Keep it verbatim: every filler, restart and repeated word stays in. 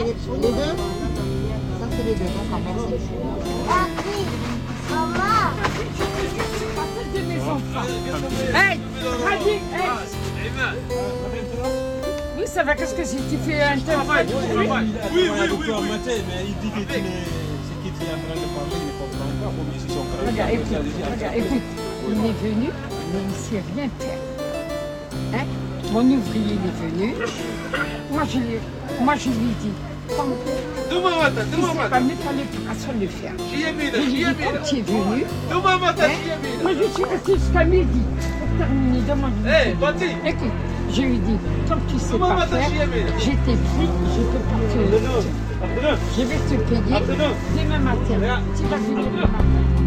les deux. Ça, c'est les deux. Donc, merci. Hey, Radi, hey. Oui, ça va, qu'est-ce que c'est? Tu fais un téléphone? Oui, oui, oui, oui. Mais il dit que tu es en train de parler, il ne comprend pas. Bon, mais si son crâne. Regarde, écoute, regarde, écoute, il est venu, mais il ne sait rien faire. Hein? Mon ouvrier il est venu. Moi, je, lui- moi, je lui dis, quand Duma mata, il duma ne sait mata. pas même pas l'opération de le faire. Yamina, Je lui dis, Yamina. quand tu es venu, Duma mata, hein, moi, Yamina. je suis restée jusqu'à midi pour terminer. Demande-lui. Hey, Bati. Écoute, je lui dis, comme tu ne sais Duma pas mata, faire, Yamina. j'étais pris, je peux pas te... Je vais te payer demain matin. Tu vas venir demain matin.